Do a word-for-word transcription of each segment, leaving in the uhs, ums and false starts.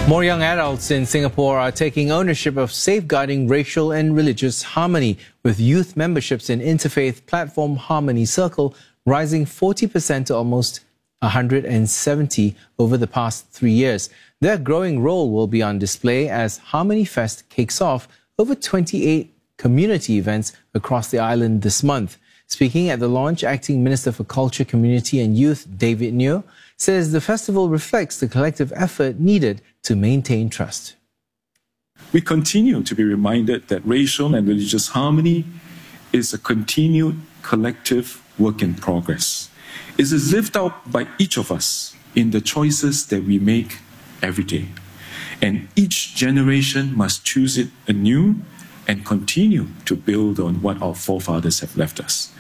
More young adults in Singapore are taking ownership of safeguarding racial and religious harmony, with youth memberships in interfaith platform Harmony Circle rising forty percent to almost one hundred seventy over the past three years. Their growing role will be on display as Harmony Fest kicks off over twenty-eight community events across the island this month. Speaking at the launch, Acting Minister for Culture, Community and Youth, David Neo, says the festival reflects the collective effort needed to maintain trust. We continue to be reminded that racial and religious harmony is a continued collective work in progress. It is lived out by each of us in the choices that we make every day. And each generation must choose it anew and continue to build on what our forefathers have left us.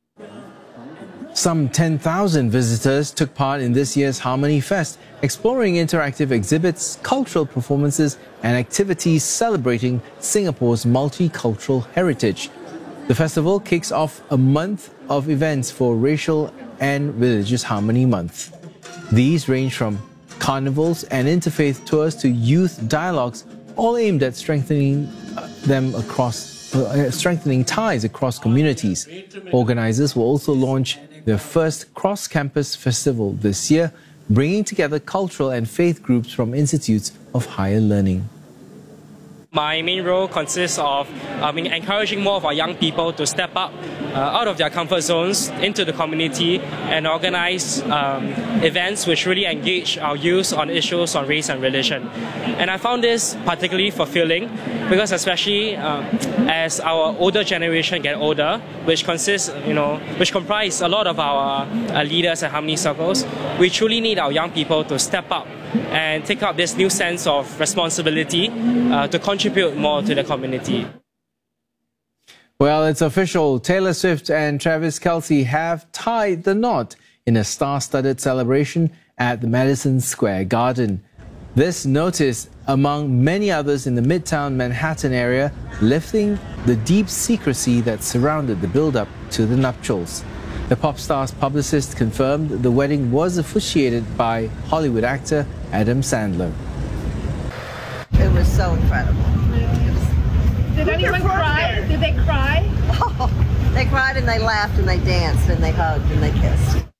Some ten thousand visitors took part in this year's Harmony Fest, exploring interactive exhibits, cultural performances and activities celebrating Singapore's multicultural heritage. The festival kicks off a month of events for Racial and Religious Harmony Month. These range from carnivals and interfaith tours to youth dialogues, all aimed at strengthening them across, uh, strengthening ties across communities. Organizers will also launch their first cross-campus festival this year, bringing together cultural and faith groups from institutes of higher learning. My main role consists of I mean, encouraging more of our young people to step up uh, out of their comfort zones into the community and organize um, events which really engage our youth on issues on race and religion. And I found this particularly fulfilling because especially uh, as our older generation get older, which consists, you know, which comprise a lot of our uh, leaders and Harmony Circles, we truly need our young people to step up and take up this new sense of responsibility uh, to contribute more to the community. Well, it's official. Taylor Swift and Travis Kelce have tied the knot in a star-studded celebration at the Madison Square Garden. This notice, among many others in the Midtown Manhattan area, lifting the deep secrecy that surrounded the build-up to the nuptials. The pop star's publicist confirmed the wedding was officiated by Hollywood actor Adam Sandler. It was so incredible. Did anyone cry? Did they cry? Oh, they cried and they laughed and they danced and they hugged and they kissed.